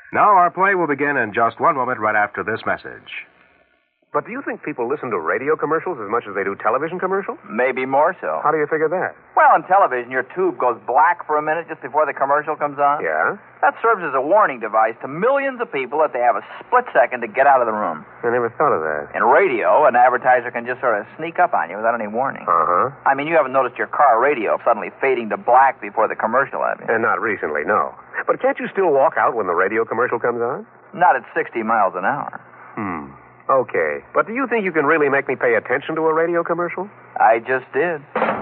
Now our play will begin in just one moment right after this message. But do you think people listen to radio commercials as much as they do television commercials? Maybe more so. How do you figure that? Well, on television, your tube goes black for a minute just before the commercial comes on. Yeah? That serves as a warning device to millions of people that they have a split second to get out of the room. I never thought of that. In radio, an advertiser can just sort of sneak up on you without any warning. Uh-huh. I mean, you haven't noticed your car radio suddenly fading to black before the commercial, have you? And not recently, no. But can't you still walk out when the radio commercial comes on? Not at 60 miles an hour. Okay. But do you think you can really make me pay attention to a radio commercial? I just did.